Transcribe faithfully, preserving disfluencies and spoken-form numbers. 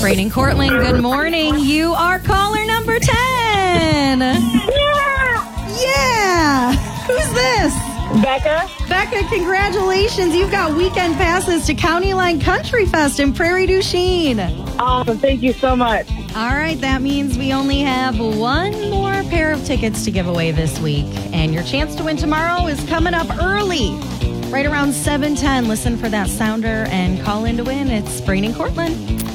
Brain and Cortland, good morning. You are caller number ten. Yeah! Yeah! Who's this? Becca? Becca, congratulations. You've got weekend passes to County Line Country Fest in Prairie du Chien. Awesome. Thank you so much. All right, that means we only have one more pair of tickets to give away this week. And your chance to win tomorrow is coming up early. Right around seven ten. Listen for that sounder and call in to win. It's Brain and Cortland.